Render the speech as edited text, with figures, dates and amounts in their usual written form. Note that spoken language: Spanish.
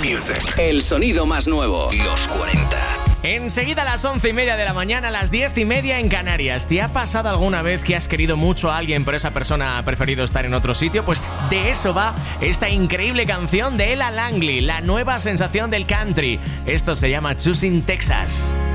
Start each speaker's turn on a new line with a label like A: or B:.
A: Music. El sonido más nuevo. Los 40.
B: Enseguida a las 11:30 de la mañana, a las 10:30 en Canarias. ¿Te ha pasado alguna vez que has querido mucho a alguien pero esa persona ha preferido estar en otro sitio? Pues de eso va esta increíble canción de Ella Langley, la nueva sensación del country. Esto se llama Choosing Texas.